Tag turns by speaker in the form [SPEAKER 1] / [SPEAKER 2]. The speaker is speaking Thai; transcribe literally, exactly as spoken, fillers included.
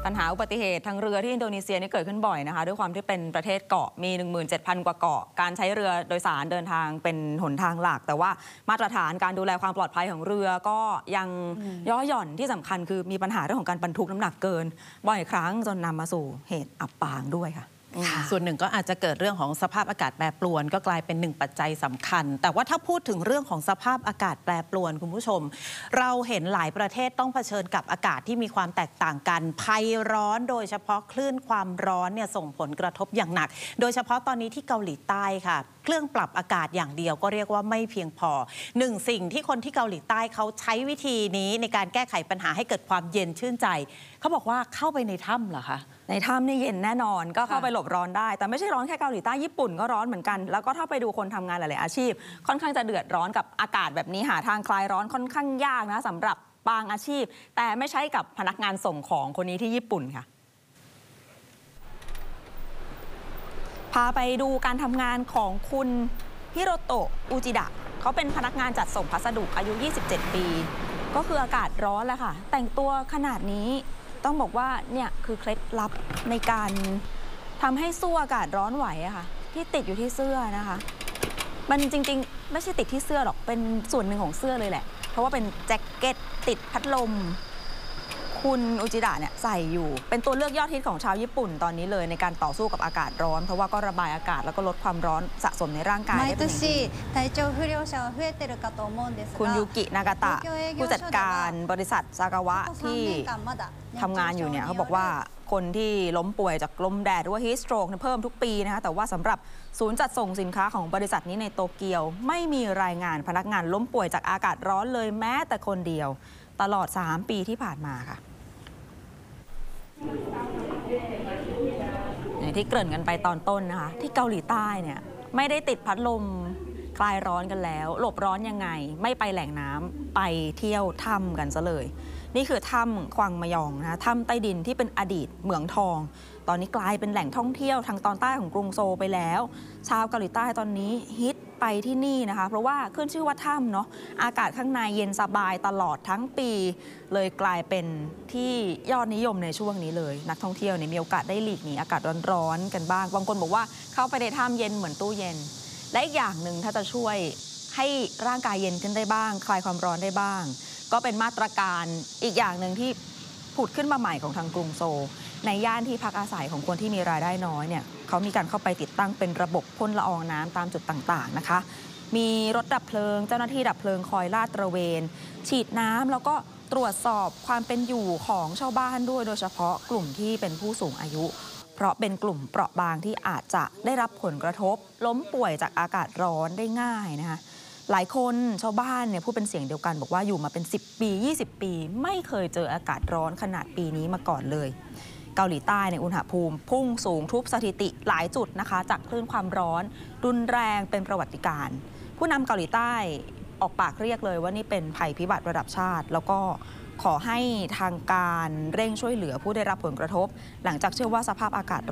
[SPEAKER 1] ปัญหาอุบัติเหตุทางเรือที่อินโดนีเซียนี่เกิดขึ้นบ่อยนะคะด้วยความที่เป็นประเทศเกาะมี หนึ่งหมื่นเจ็ดพัน กว่าเกาะการใช้เรือโดยสารเดินทางเป็นหนทางหลักแต่ว่ามาตรฐานการดูแลความปลอดภัยของเรือก็ยังย่อหย่อนที่สำคัญคือมีปัญหาเรื่องของการบรรทุกน้ำหนักเกินบ่อยครั้งจนนำมาสู่เหตุอับปางด้วยค่ะ
[SPEAKER 2] ส่วนหนึ่งก็อาจจะเกิดเรื่องของสภาพอากาศแปรปรวนก็กลายเป็นหนึ่งปัจจัยสำคัญแต่ว่าถ้าพูดถึงเรื่องของสภาพอากาศแปรปรวนคุณผู้ชมเราเห็นหลายประเทศต้องเผชิญกับอากาศที่มีความแตกต่างกันภัยร้อนโดยเฉพาะคลื่นความร้อนเนี่ยส่งผลกระทบอย่างหนักโดยเฉพาะตอนนี้ที่เกาหลีใต้ค่ะเครื่องปรับอากาศอย่างเดียวก็เรียกว่าไม่เพียงพอหนึ่งสิ่งที่คนที่เกาหลีใต้เขาใช้วิธีนี้ในการแก้ไขปัญหาให้เกิดความเย็นชื่นใจเขาบอกว่าเข้าไปในถ้ำเหรอคะ
[SPEAKER 1] ในถ้ำนี่เย็นแน่นอนก็เข้าไปหลบร้อนได้แต่ไม่ใช่ร้อนแค่เกาหลีใต้ญี่ปุ่นก็ร้อนเหมือนกันแล้วก็ถ้าไปดูคนทำงานหลายๆอาชีพค่อนข้างจะเดือดร้อนกับอากาศแบบนี้หาทางคลายร้อนค่อนข้างยากนะสำหรับบางอาชีพแต่ไม่ใช่กับพนักงานส่งของคนนี้ที่ญี่ปุ่นค่ะพาไปดูการทำงานของคุณฮิโรโตะอุจิดะเขาเป็นพนักงานจัดส่งพัสดุอายุยี่สิบเจ็ดปีก็คืออากาศร้อนแหละค่ะแต่งตัวขนาดนี้ต้องบอกว่าเนี่ยคือเคล็ดลับในการทำให้สู้อากาศร้อนไหวอะค่ะที่ติดอยู่ที่เสื้อนะคะมันจริงๆไม่ใช่ติดที่เสื้อหรอกเป็นส่วนหนึ่งของเสื้อเลยแหละเพราะว่าเป็นแจ็คเก็ตติดพัดลมคุณอุจิดะเนี่ยใส่อยู่เป็นตัวเลือกยอดฮิตของชาวญี่ปุ่นตอนนี้เลยในการต่อสู้กับอากาศร้อนเพราะว่าก็ระบายอากาศแล้วก็ลดความร้อนสะสมในร่างกายได้เป็นอย่างดีคุณยูกินากาตะผู้จัดการบริษัทซากาวะที่ทำงานอยู่เนี่ยเขาบอกว่าคนที่ล้มป่วยจากลมแดดหรือว่าฮีทสโตรกเพิ่มทุกปีนะคะแต่ว่าสำหรับศูนย์จัดส่งสินค้าของบริษัทนี้ในโตเกียวไม่มีรายงานพนักงานล้มป่วยจากอากาศร้อนเลยแม้แต่คนเดียวตลอดสามปีที่ผ่านมาค่ะอย่างที่เกริ่นกันไปตอนต้นนะคะที่เกาหลีใต้เนี่ยไม่ได้ติดพัดลมคลายร้อนกันแล้วหลบร้อนยังไงไม่ไปแหล่งน้ำไปเที่ยวถ้ำกันซะเลยนี่คือถ้ำควางมะยองนะถ้ำใต้ดินที่เป็นอดีตเหมืองทองตอนนี้กลายเป็นแหล่งท่องเที่ยวทางตอนใต้ของกรุงโซลไปแล้วชาวเกาหลีใต้ตอนนี้ฮิตไปที่นี่นะคะเพราะว่าขึ้นชื่อว่าถ้ำเนาะอากาศข้างในเย็นสบายตลอดทั้งปีเลยกลายเป็นที่ยอดนิยมในช่วงนี้เลยนักท่องเที่ยวเนี่ยมีโอกาสได้หลีกหนีอากาศร้อนๆกันบ้างบางคนบอกว่าเข้าไปในถ้ำเย็นเหมือนตู้เย็นและอีกอย่างหนึ่งถ้าจะช่วยให้ร่างกายเย็นขึ้นได้บ้างคลายความร้อนได้บ้างก็เป็นมาตรการอีกอย่างหนึ่งที่ผุดขึ้นมาใหม่ของทางกรุงโซลในย่านที่พักอาศัยของคนที่มีรายได้น้อยเนี่ยเขามีการเข้าไปติดตั้งเป็นระบบพ่นละอองน้ำตามจุดต่างๆนะคะมีรถดับเพลิงเจ้าหน้าที่ดับเพลิงคอยลาดตระเวนฉีดน้ำแล้วก็ตรวจสอบความเป็นอยู่ของชาวบ้านด้วยโดยเฉพาะกลุ่มที่เป็นผู้สูงอายุเพราะเป็นกลุ่มเปราะบางที่อาจจะได้รับผลกระทบล้มป่วยจากอากาศร้อนได้ง่ายนะคะหลายคนชาวบ้านเนี่ยพูดเป็นเสียงเดียวกันบอกว่าอยู่มาเป็นสิบปียี่สิบปีไม่เคยเจออากาศร้อนขนาดปีนี้มาก่อนเลยเกาหลีใต้ในอุณหภูมิพุ่งสูงทุบสถิติหลายจุดนะคะจากคลื่นความร้อนรุนแรงเป็นประวัติการณ์ผู้นำเกาหลีใต้ออกปากเรียกเลยว่านี่เป็นภัยพิบัติระดับชาติแล้วก็ขอให้ทางการเร่งช่วยเหลือผู้ได้รับผลกระทบหลังจากเชื่อว่าสภาพอากาศ